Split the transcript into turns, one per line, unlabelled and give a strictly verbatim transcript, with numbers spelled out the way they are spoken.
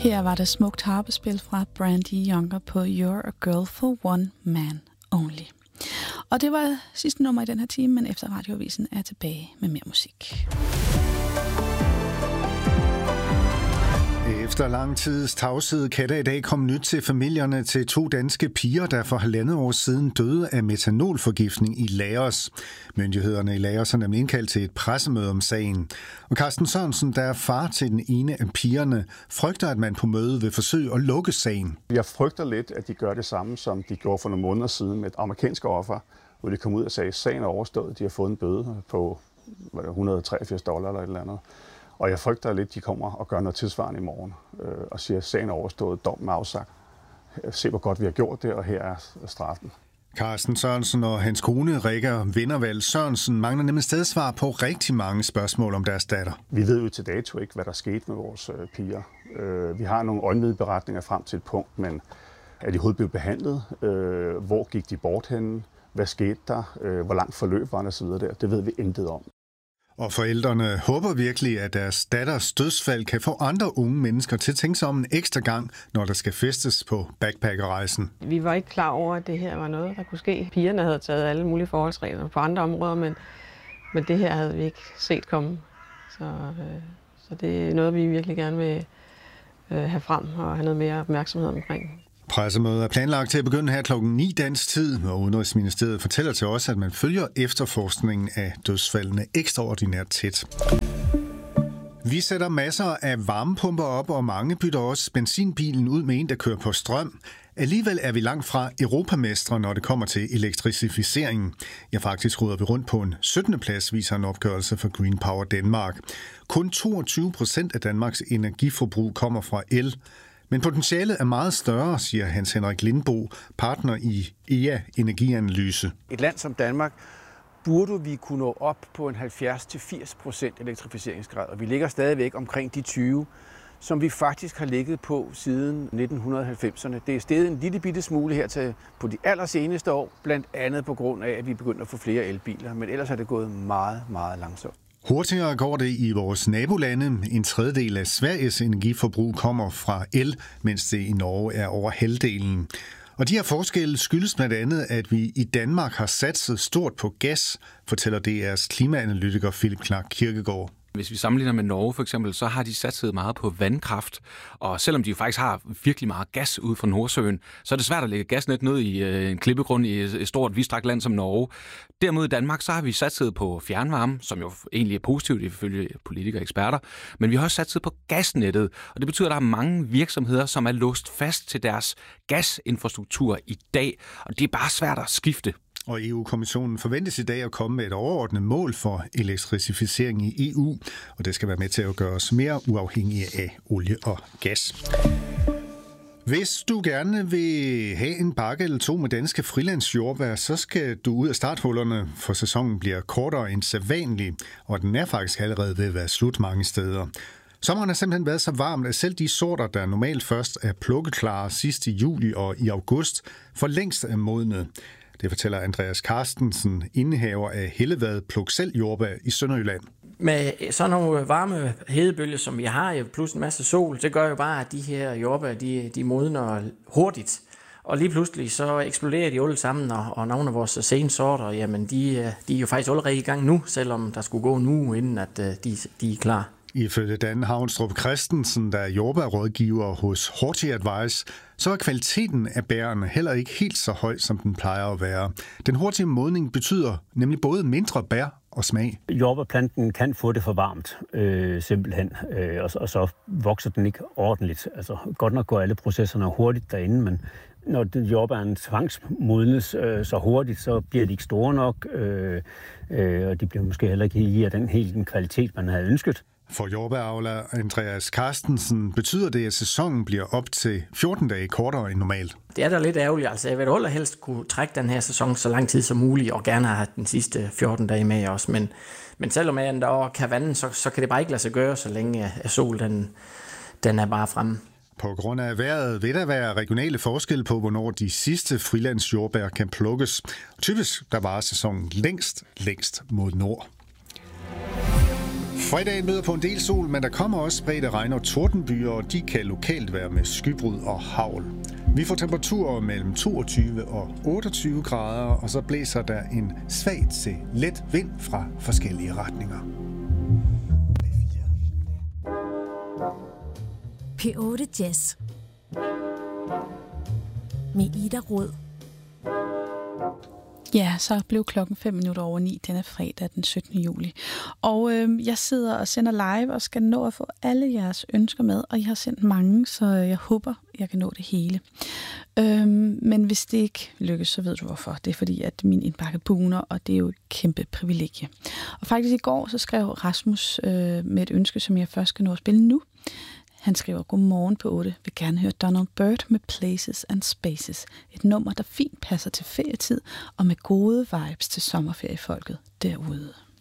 Her var det smukt harpespil fra Brandy Younger på You're a Girl for One Man Only. Og det var sidste nummer i den her time, men efter Radioavisen er tilbage med mere musik.
Efter lang tids tavshed kan der i dag komme nyt til familierne til to danske piger, der for halvandet år siden døde af metanolforgiftning i Laos. Myndighederne i Laos har nemlig indkaldt til et pressemøde om sagen. Og Carsten Sørensen, der er far til den ene af pigerne, frygter, at man på mødet vil forsøge at lukke sagen.
Jeg frygter lidt, at de gør det samme, som de gjorde for nogle måneder siden med et amerikansk offer, hvor de kom ud og sagde, at sagen er overstået. De har fået en bøde på et hundrede og treogfirs dollar eller et eller andet. Og jeg frygter lidt, at de kommer og gør noget tilsvarende i morgen øh, og siger, at sagen er overstået, dommen er afsagt. Se, hvor godt vi har gjort det, og her er straffen.
Carsten Sørensen og hans kone, Rikke Vindervald Sørensen, mangler nemlig stadig svar på rigtig mange spørgsmål om deres datter.
Vi ved jo til dato ikke, hvad der skete med vores øh, piger. Øh, vi har nogle øjenvidneberetninger frem til et punkt, men er de overhovedet blevet behandlet? Øh, hvor gik de bort henne? Hvad skete der? Øh, hvor langt forløb var der osv. der? Det ved vi intet om.
Og forældrene håber virkelig, at deres datters dødsfald kan få andre unge mennesker til at tænke sig om en ekstra gang, når der skal festes på backpackerrejsen.
Vi var ikke klar over, at det her var noget, der kunne ske. Pigerne havde taget alle mulige forholdsregler på andre områder, men, men det her havde vi ikke set komme. Så, øh, så det er noget, vi virkelig gerne vil øh, have frem og have noget mere opmærksomhed omkring.
Pressemødet er planlagt til at begynde her klokken ni dansk tid, og Udenrigsministeriet fortæller til os, at man følger efterforskningen af dødsfaldene ekstraordinært tæt. Vi sætter masser af varmepumper op, og mange bytter også benzinbilen ud med en, der kører på strøm. Alligevel er vi langt fra europamestre, når det kommer til elektrificeringen. Ja, faktisk ruder vi rundt på en syttende plads, viser en opgørelse fra Green Power Danmark. Kun toogtyve procent af Danmarks energiforbrug kommer fra el. Men potentialet er meget større, siger Hans Henrik Lindbo, partner i E A Energianalyse.
Et land som Danmark burde vi kunne nå op på en halvfjerds til firs procent elektrificeringsgrad, og vi ligger stadigvæk omkring de tyve, som vi faktisk har ligget på siden nitten halvfemserne. Det er steget en lille bitte smule her til på de allerseneste år, blandt andet på grund af, at vi begynder at få flere elbiler, men ellers er det gået meget, meget langsomt.
Hurtigere går det i vores nabolande. En tredjedel af Sveriges energiforbrug kommer fra el, mens det i Norge er over halvdelen. Og de her forskelle skyldes blandt andet, at vi i Danmark har satset stort på gas, fortæller D R's klimaanalytiker Philip Clark Kirkegaard.
Hvis vi sammenligner med Norge for eksempel, så har de satset meget på vandkraft, og selvom de faktisk har virkelig meget gas ud fra Nordsøen, så er det svært at lægge gasnet ned i en klippegrund i et stort, vidtstrakt land som Norge. Derimod i Danmark, så har vi satset på fjernvarme, som jo egentlig er positivt ifølge politikere og eksperter, men vi har også satset på gasnettet, og det betyder, at der er mange virksomheder, som er låst fast til deres gasinfrastruktur i dag, og det er bare svært at skifte.
Og E U-kommissionen forventes i dag at komme med et overordnet mål for elektrificering i E U, og det skal være med til at gøre os mere uafhængige af olie og gas. Hvis du gerne vil have en bakke eller to med danske frilandsjordbær, så skal du ud af starthullerne, for sæsonen bliver kortere end sædvanlig, og den er faktisk allerede ved at være slut mange steder. Sommeren har simpelthen været så varmt, at selv de sorter, der normalt først er plukkeklare sidst i juli og i august, for længst er modne. Det fortæller Andreas Carstensen, indehaver af Hellevad Pluk Selv Jordbær i Sønderjylland.
Med sådan nogle varme hedebølger, som vi har, plus en masse sol, det gør jo bare, at de her jordbær, de, de modner hurtigt. Og lige pludselig så eksploderer de alle sammen, og, og nogle af vores sene sorter, jamen de, de er jo faktisk allerede i gang nu, selvom der skulle gå nu, inden at de, de er klar.
Ifølge Dan Havnstrup Christensen, der er jordbærrådgiver hos Horti Advice, så er kvaliteten af bærene heller ikke helt så høj, som den plejer at være. Den hurtige modning betyder nemlig både mindre bær og smag.
Jordbærplanten kan få det for varmt, øh, simpelthen, øh, og, og så vokser den ikke ordentligt. Altså, godt nok går alle processerne hurtigt derinde, men når jordbæren tvangsmodnes øh, så hurtigt, så bliver de ikke store nok, øh, øh, og de bliver måske heller ikke i den helt den kvalitet, man havde ønsket.
For jordbæravler Andreas Carstensen betyder det, at sæsonen bliver op til fjorten dage kortere end normalt.
Det er da lidt ærgerligt. Altså, jeg vil allerhelst kunne trække den her sæson så lang tid som muligt, og gerne have den sidste fjorten dage med også. Men, men selvom jeg endda kan vande, så, så kan det bare ikke lade sig gøre, så længe sol den, den er bare fremme.
På grund af vejret vil der være regionale forskelle på, hvornår de sidste frilandsjordbær kan plukkes. Typisk der varer sæsonen længst, længst mod nord. Fredagen møder på en del sol, men der kommer også spredte regn- og tordenbyer, og de kan lokalt være med skybrud og hagl. Vi får temperaturer mellem toogtyve og otteogtyve grader, og så blæser der en svag til let vind fra forskellige retninger.
P otte Jazz med Ida Rød.
Ja, så blev klokken fem minutter over ni denne fredag den syttende juli. Og øh, jeg sidder og sender live og skal nå at få alle jeres ønsker med, og jeg har sendt mange, så jeg håber, jeg kan nå det hele. Øh, men hvis det ikke lykkes, så ved du hvorfor. Det er fordi, at min indbakke bugner, og det er jo et kæmpe privilegie. Og faktisk i går, så skrev Rasmus øh, med et ønske, som jeg først skal nå at spille nu. Han skriver, godmorgen på otte, vil gerne høre Donald Byrd med Places and Spaces. Et nummer, der fint passer til ferietid og med gode vibes til sommerferiefolket derude.